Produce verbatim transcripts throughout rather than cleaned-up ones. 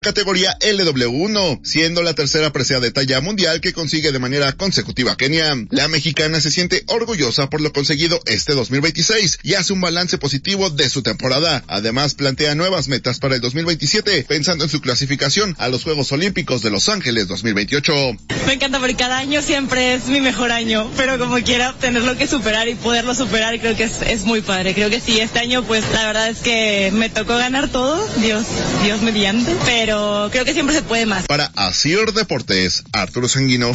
categoría L W uno, siendo la tercera presea de talla mundial que consigue de manera consecutiva Kenia. La mexicana se siente orgullosa por lo conseguido este dos mil veintiséis y hace un balance positivo de su temporada. Además, plantea nuevas metas para el dos mil veintisiete, pensando en su clasificación a los Juegos Olímpicos de Los Ángeles dos mil veintiocho. Me encanta porque cada año siempre es mi mejor año, pero como quiera tenerlo que superar y poderlo superar, creo que es, es muy padre. Creo que sí, este año pues la verdad es que me tocó ganar todo, Dios, Dios mediante, pero pero creo que siempre se puede más. Para Asir Deportes, Arturo Sanguino.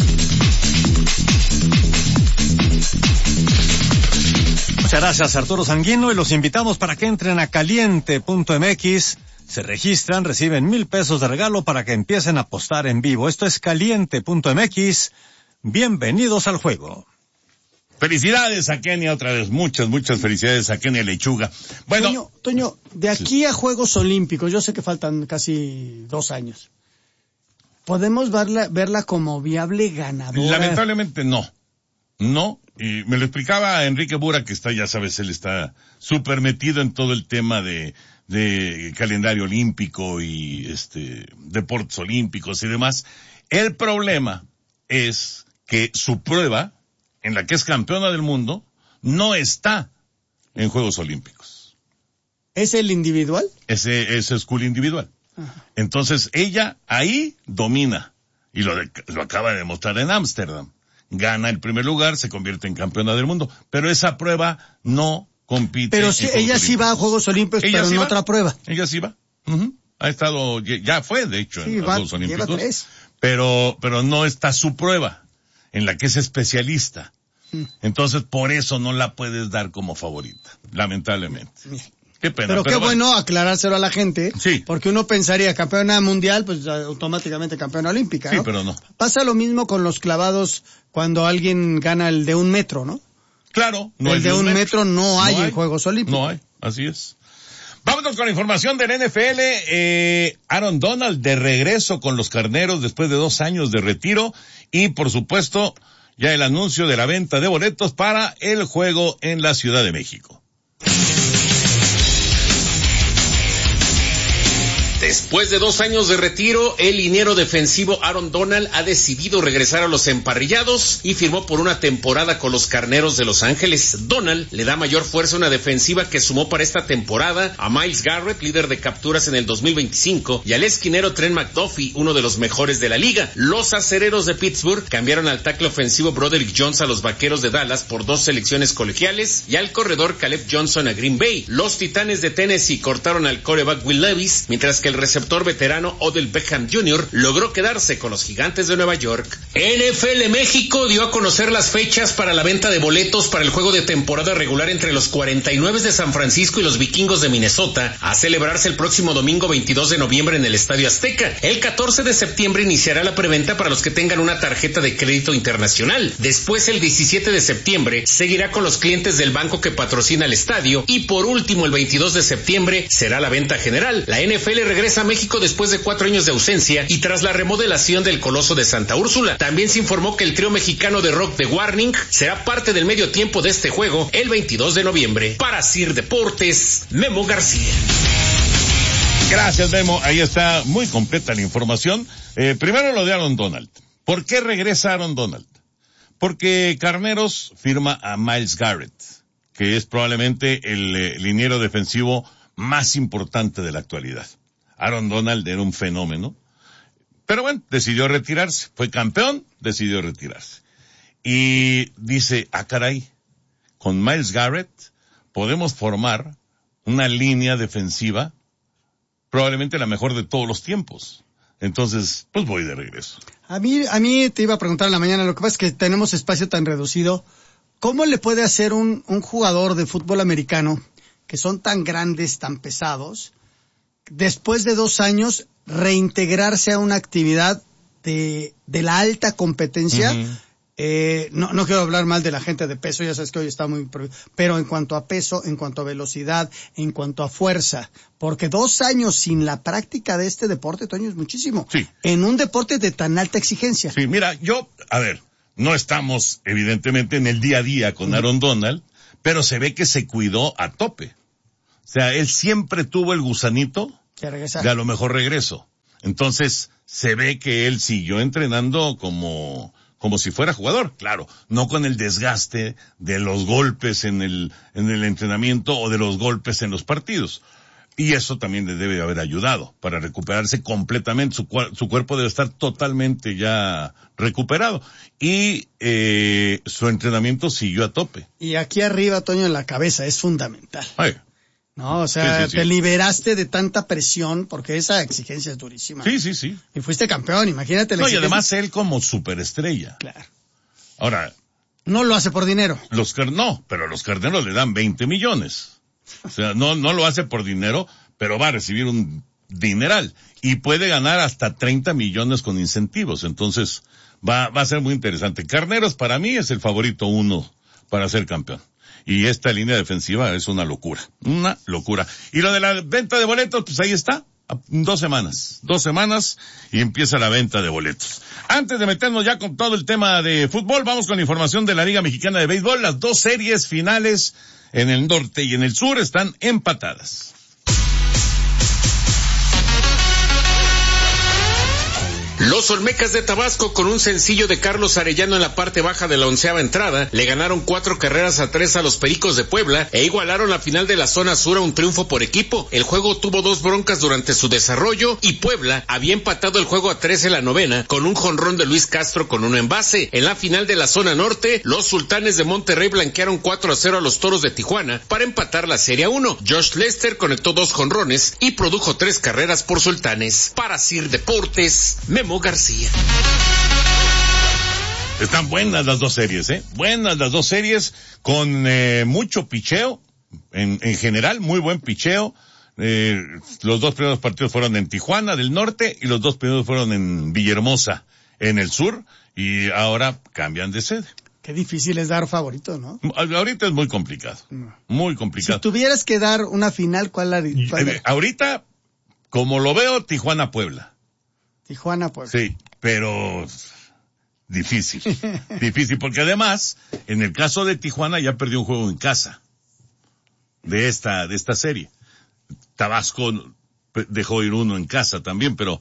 Muchas gracias, Arturo Sanguino, y los invitamos para que entren a caliente punto m x, se registran, reciben mil pesos de regalo para que empiecen a apostar en vivo. Esto es caliente punto m x. Bienvenidos al juego. Felicidades a Kenia otra vez, muchas, muchas felicidades a Kenia Lechuga. Bueno, Toño, Toño, de aquí sí. a Juegos Olímpicos, yo sé que faltan casi dos años. ¿Podemos verla, verla como viable ganadora? Lamentablemente no, no, y me lo explicaba Enrique Bura, que está, ya sabes, él está súper metido en todo el tema de, de calendario olímpico y este, deportes olímpicos y demás. El problema es que su prueba, en la que es campeona del mundo, no está en Juegos Olímpicos. ¿Es el individual? Ese es school individual. Ajá. Entonces, ella ahí domina, y lo, de, lo acaba de demostrar en Ámsterdam. Gana el primer lugar, se convierte en campeona del mundo, pero esa prueba no compite. Pero si, ella sí va a Juegos Olímpicos, ella pero sí en va. otra prueba. Ella sí va. Uh-huh. Ha estado, ya fue, de hecho, sí, en va, Juegos Olímpicos. Lleva tres. Pero, pero no está su prueba, en la que es especialista. Entonces, por eso no la puedes dar como favorita, lamentablemente. Qué pena. Pero, pero qué bueno, bueno aclarárselo a la gente. Sí. Porque uno pensaría, campeona mundial, pues automáticamente campeona olímpica, ¿no? Sí, pero no. Pasa lo mismo con los clavados cuando alguien gana el de un metro, ¿no? Claro. No el de un metro, metro no hay no hay en Juegos Olímpicos. No hay, así es. Vámonos con la información del N F L. Eh, Aaron Donald de regreso con los Carneros después de dos años de retiro. Y, por supuesto, ya el anuncio de la venta de boletos para el juego en la Ciudad de México. Después de dos años de retiro, el liniero defensivo Aaron Donald ha decidido regresar a los emparrillados y firmó por una temporada con los Carneros de Los Ángeles. Donald le da mayor fuerza a una defensiva que sumó para esta temporada a Myles Garrett, líder de capturas en el dos mil veinticinco, y al esquinero Trent McDuffie, uno de los mejores de la liga. Los acereros de Pittsburgh cambiaron al tackle ofensivo Broderick Jones a los Vaqueros de Dallas por dos selecciones colegiales y al corredor Caleb Johnson a Green Bay. Los Titanes de Tennessee cortaron al quarterback Will Levis, mientras que el receptor veterano Odell Beckham junior logró quedarse con los Gigantes de Nueva York. N F L México dio a conocer las fechas para la venta de boletos para el juego de temporada regular entre los cuarenta y nueve de San Francisco y los Vikingos de Minnesota, a celebrarse el próximo domingo veintidós de noviembre en el Estadio Azteca. El catorce de septiembre iniciará la preventa para los que tengan una tarjeta de crédito internacional. Después, el diecisiete de septiembre, seguirá con los clientes del banco que patrocina el estadio, y por último, el veintidós de septiembre, será la venta general. La N F L regresa a México después de cuatro años de ausencia y tras la remodelación del Coloso de Santa Úrsula. También se informó que el trío mexicano de rock The Warning será parte del medio tiempo de este juego el veintidós de noviembre. Para Sir Deportes, Memo García. Gracias, Memo. Ahí está muy completa la información. Eh, primero lo de Aaron Donald. ¿Por qué regresa Aaron Donald? Porque Carneros firma a Myles Garrett, que es probablemente el eh, liniero defensivo más importante de la actualidad. Aaron Donald era un fenómeno, pero bueno, decidió retirarse. Fue campeón, decidió retirarse. Y dice, ah caray, con Myles Garrett podemos formar una línea defensiva probablemente la mejor de todos los tiempos. Entonces, pues voy de regreso. A mí, a mí te iba a preguntar en la mañana, lo que pasa es que tenemos espacio tan reducido. ¿Cómo le puede hacer un, un jugador de fútbol americano, que son tan grandes, tan pesados, después de dos años, reintegrarse a una actividad de, de la alta competencia? Uh-huh. Eh, no, no quiero hablar mal de la gente de peso, ya sabes que hoy está muy, pero en cuanto a peso, en cuanto a velocidad, en cuanto a fuerza, porque dos años sin la práctica de este deporte, Toño, es muchísimo. Sí. En un deporte de tan alta exigencia. Sí, mira, yo, a ver, no estamos evidentemente en el día a día con Aaron Donald, pero se ve que se cuidó a tope. O sea, él siempre tuvo el gusanito de a lo mejor regreso. Entonces, se ve que él siguió entrenando como, como si fuera jugador. Claro, no con el desgaste de los golpes en el, en el entrenamiento o de los golpes en los partidos. Y eso también le debe haber ayudado para recuperarse completamente. Su, su cuerpo debe estar totalmente ya recuperado. Y eh, su entrenamiento siguió a tope. Y aquí arriba, Toño, en la cabeza, es fundamental. Ay. No, o sea, sí, sí, sí. te liberaste de tanta presión, porque esa exigencia es durísima. Sí, sí, sí. Y fuiste campeón, imagínate la No, y exigencia. además él como superestrella. Claro. Ahora. No lo hace por dinero. Los no, pero los carneros le dan veinte millones. O sea, no, no lo hace por dinero, pero va a recibir un dineral. Y puede ganar hasta treinta millones con incentivos. Entonces, va, va a ser muy interesante. Carneros para mí es el favorito uno para ser campeón. Y esta línea defensiva es una locura. Una locura. Y lo de la venta de boletos, pues ahí está. Dos semanas. Dos semanas y empieza la venta de boletos. Antes de meternos ya con todo el tema de fútbol, vamos con la información de la Liga Mexicana de Béisbol. Las dos series finales en el norte y en el sur están empatadas. Los Olmecas de Tabasco, con un sencillo de Carlos Arellano en la parte baja de la onceava entrada, le ganaron cuatro carreras a tres a los Pericos de Puebla e igualaron la final de la zona sur a un triunfo por equipo. El juego tuvo dos broncas durante su desarrollo y Puebla había empatado el juego a tres en la novena con un jonrón de Luis Castro con uno en base. En la final de la zona norte, los Sultanes de Monterrey blanquearon cuatro a cero a los Toros de Tijuana para empatar la serie a uno. Josh Lester conectó dos jonrones y produjo tres carreras por Sultanes. Para Sir Deportes, Memo García. Están buenas las dos series, ¿eh? Buenas las dos series, con eh, mucho picheo, en, en general, muy buen picheo. Eh, los dos primeros partidos fueron en Tijuana, del norte, y los dos primeros fueron en Villahermosa, en el sur, y ahora cambian de sede. Qué difícil es dar favorito, ¿no? Ahorita es muy complicado, muy complicado. Si tuvieras que dar una final, ¿cuál la cuál eh, Ahorita, como lo veo, Tijuana-Puebla. Tijuana, pues. Sí, pero difícil, difícil, porque además, en el caso de Tijuana ya perdió un juego en casa de esta, de esta serie. Tabasco dejó ir uno en casa también, pero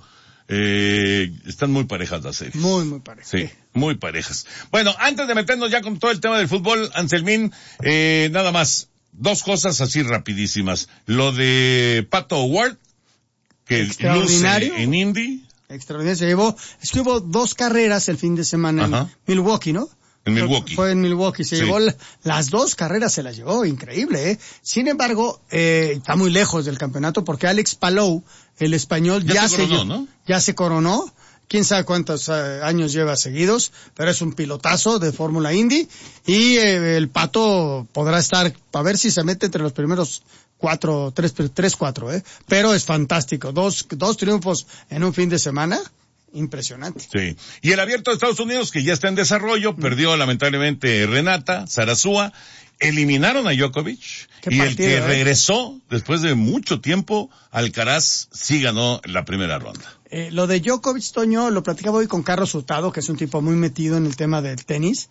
eh, están muy parejas las series. Muy, muy parejas. Sí, muy parejas. Bueno, antes de meternos ya con todo el tema del fútbol, Anselmín, eh, nada más, dos cosas así rapidísimas. Lo de Pato O'Ward, que luce en Indy. Extraordinario, se llevó, es que hubo dos carreras el fin de semana en Ajá. Milwaukee, ¿no? En Milwaukee. Fue en Milwaukee, se sí. llevó la, las dos carreras, se las llevó, increíble, ¿eh? Sin embargo, eh, está muy lejos del campeonato porque Alex Palou, el español, ya, ya se coronó, ¿no? Ya se coronó, quién sabe cuántos uh, años lleva seguidos, pero es un pilotazo de Fórmula Indy, y eh, el Pato podrá estar, a ver si se mete entre los primeros cuatro, tres, tres, cuatro, eh. Pero es fantástico. Dos, dos triunfos en un fin de semana. Impresionante. Sí. Y el Abierto de Estados Unidos, que ya está en desarrollo, mm. perdió lamentablemente Renata Sarasúa. Eliminaron a Djokovic. Y partido, el que eh? regresó después de mucho tiempo, Alcaraz, sí ganó la primera ronda. Eh, lo de Djokovic, Toño, lo platicaba hoy con Carlos Hurtado, que es un tipo muy metido en el tema del tenis.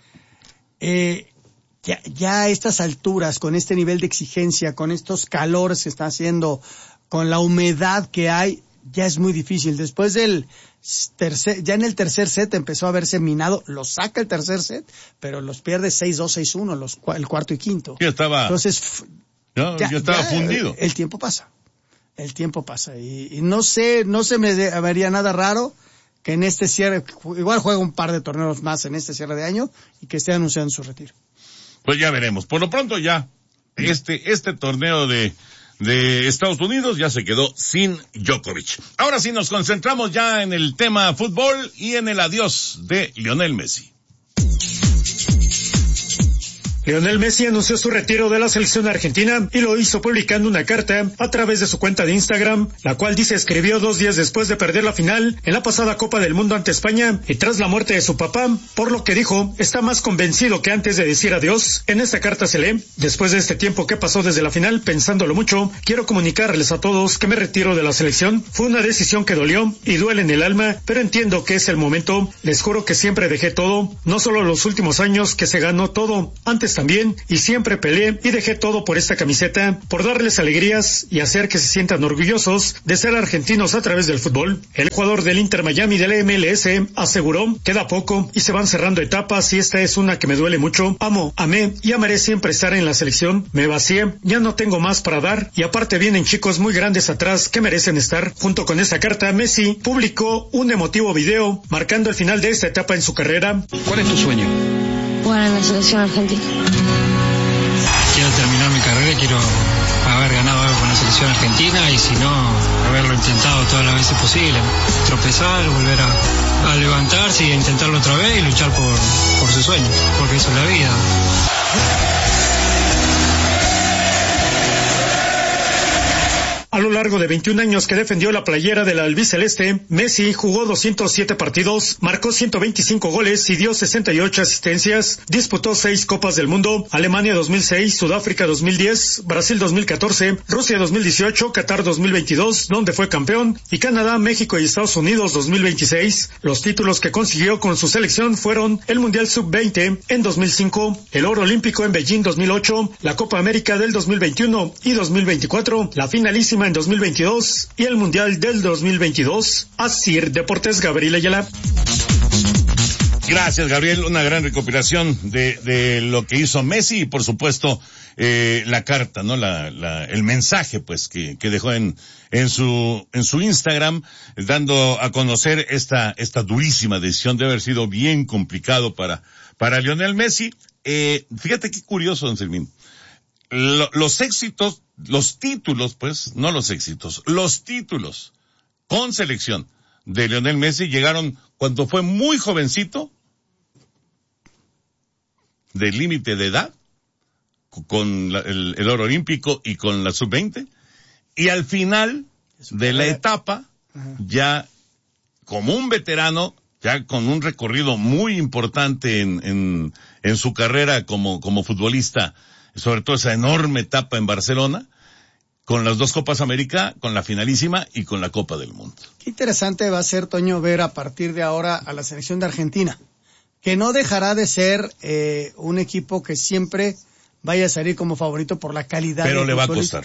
Eh, Ya, ya a estas alturas, con este nivel de exigencia, con estos calores que está haciendo, con la humedad que hay, ya es muy difícil. Después del tercer, ya en el tercer set empezó a verse minado, lo saca el tercer set, pero los pierde seis dos, seis uno, los, el cuarto y quinto. Ya estaba, Entonces, ya, ya, ya estaba ya, fundido. El, el tiempo pasa, el tiempo pasa, y, y no sé, no se me vería nada raro que en este cierre, igual juega un par de torneos más en este cierre de año, y que esté anunciando su retiro. Pues ya veremos. Por lo pronto ya, este, este torneo de, de Estados Unidos ya se quedó sin Djokovic. Ahora sí nos concentramos ya en el tema fútbol y en el adiós de Lionel Messi. Lionel Messi anunció su retiro de la selección argentina y lo hizo publicando una carta a través de su cuenta de Instagram, la cual dice escribió dos días después de perder la final en la pasada Copa del Mundo ante España y tras la muerte de su papá, por lo que dijo, está más convencido que antes de decir adiós. En esta carta se lee, después de este tiempo que pasó desde la final, pensándolo mucho, quiero comunicarles a todos que me retiro de la selección. Fue una decisión que dolió y duele en el alma, pero entiendo que es el momento. Les juro que siempre dejé todo, no solo los últimos años que se ganó todo, antes también, y siempre peleé y dejé todo por esta camiseta, por darles alegrías y hacer que se sientan orgullosos de ser argentinos a través del fútbol. El jugador del Inter Miami del M L S aseguró, queda poco y se van cerrando etapas y esta es una que me duele mucho. Amo, amé y amaré siempre estar en la selección. Me vacié, ya no tengo más para dar y aparte vienen chicos muy grandes atrás que merecen estar. Junto con esta carta, Messi publicó un emotivo video marcando el final de esta etapa en su carrera. ¿Cuál es tu sueño? Jugar en la selección argentina. Quiero terminar mi carrera y quiero haber ganado algo con la selección argentina y si no, haberlo intentado todas las veces posible. Tropezar, volver a, a levantarse y a intentarlo otra vez y luchar por, por sus sueños, porque eso es la vida. A lo largo de veintiún años que defendió la playera de la albiceleste, Messi jugó doscientos siete partidos, marcó ciento veinticinco goles y dio sesenta y ocho asistencias, disputó seis Copas del Mundo, Alemania dos mil seis, Sudáfrica dos mil diez, Brasil dos mil catorce, Rusia dos mil dieciocho, Qatar dos mil veintidós, donde fue campeón, y Canadá, México y Estados Unidos dos mil veintiséis. Los títulos que consiguió con su selección fueron el Mundial sub veinte en dos mil cinco, el oro olímpico en Beijing dos mil ocho, la Copa América del dos mil veintiuno y dos mil veinticuatro, la finalísima en dos mil veintidós y el Mundial del dos mil veintidós. Asir Deportes, Gabriel Ayala. Gracias, Gabriel. Una gran recopilación de, de lo que hizo Messi y, por supuesto, eh, la carta, ¿no? La, la, el mensaje, pues, que, que dejó en, en su, en su Instagram, dando a conocer esta, esta durísima decisión de haber sido bien complicado para, para Lionel Messi. Eh, fíjate qué curioso, don Servín. Lo, los éxitos, los títulos, pues, no los éxitos, los títulos con selección de Lionel Messi llegaron cuando fue muy jovencito, de límite de edad, con la, el, el oro olímpico y con la sub veinte, y al final de la etapa, Ajá. ya como un veterano, ya con un recorrido muy importante en, en, en su carrera como, como futbolista, sobre todo esa enorme etapa en Barcelona, con las dos Copas América, con la finalísima y con la Copa del Mundo. Qué interesante va a ser, Toño, ver a partir de ahora a la selección de Argentina, que no dejará de ser eh, un equipo que siempre vaya a salir como favorito por la calidad. Pero de le va a costar.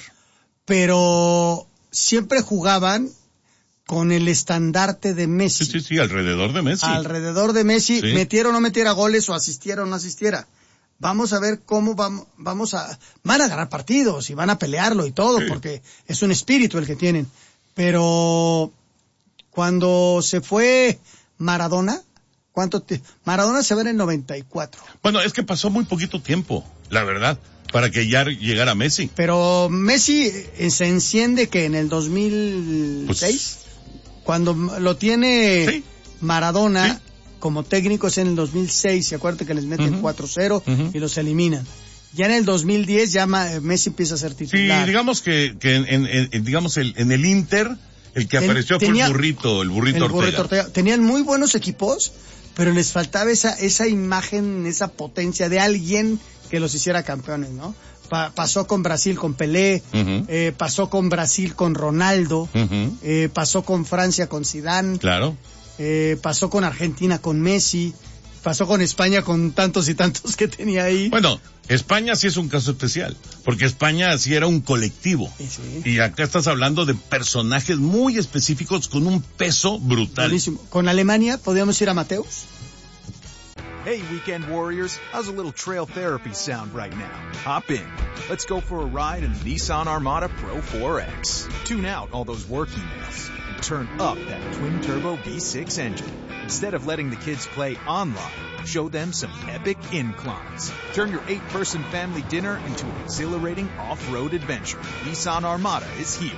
Pero siempre jugaban con el estandarte de Messi. Sí, sí, sí, alrededor de Messi. Alrededor de Messi, sí. metiera o no metiera goles o asistiera o no asistiera. Vamos a ver cómo vamos, vamos a, van a ganar partidos y van a pelearlo y todo, sí. porque es un espíritu el que tienen. Pero cuando se fue Maradona, ¿cuánto te, Maradona se ve en el noventa y cuatro. Bueno, es que pasó muy poquito tiempo, la verdad, para que ya llegara Messi. Pero Messi se enciende que en el dos mil seis, pues, cuando lo tiene sí. Maradona, sí. como técnico es en el dos mil seis, se acuerda que les meten uh-huh. cuatro cero uh-huh. y los eliminan. Ya en el dos mil diez ya Messi empieza a ser titular. Sí, digamos que, que en, en, en digamos el, en el Inter, el que Ten, apareció tenía, fue el burrito, el burrito, el burrito Ortega. Ortega. Tenían muy buenos equipos, pero les faltaba esa, esa imagen, esa potencia de alguien que los hiciera campeones, ¿no? Pa- pasó con Brasil con Pelé, uh-huh. eh, pasó con Brasil con Ronaldo, uh-huh. eh, pasó con Francia con Zidane. Claro. Eh, pasó con Argentina con Messi, pasó con España con tantos y tantos que tenía ahí. Bueno, España sí es un caso especial, porque España sí era un colectivo. Sí, sí. Y acá estás hablando de personajes muy específicos con un peso brutal. Buenísimo. Con Alemania podíamos ir a Mateus. Hey, Weekend Warriors, how's a little trail therapy sound right now? Hop in. Let's go for a ride in the Nissan Armada Pro four X. Tune out all those work emails and turn up that twin-turbo V six engine. Instead of letting the kids play online, show them some epic inclines. Turn your eight-person family dinner into an exhilarating off-road adventure. Nissan Armada is here.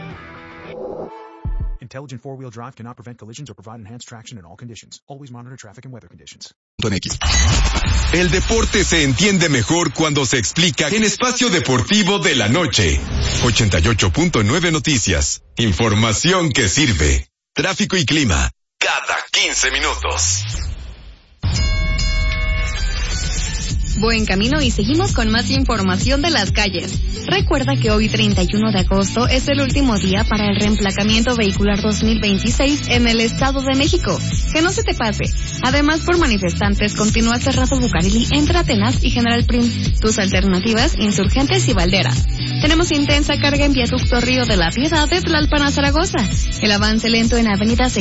Intelligent four-wheel drive cannot prevent collisions or provide enhanced traction in all conditions. Always monitor traffic and weather conditions. El deporte se entiende mejor cuando se explica en Espacio Deportivo de la Noche. ochenta y ocho punto nueve Noticias. Información que sirve. Tráfico y clima. Cada quince minutos. buen camino y seguimos con más información de las calles. Recuerda que hoy treinta y uno de agosto es el último día para el reemplacamiento vehicular dos mil veintiséis en el Estado de México. Que no se te pase. Además, por manifestantes continúa cerrado Bucareli entre Atenas y General Prim. Tus alternativas, Insurgentes y Valderas. Tenemos intensa carga en viaducto Río de la Piedad de Tlalpan a Zaragoza. El avance lento en Avenida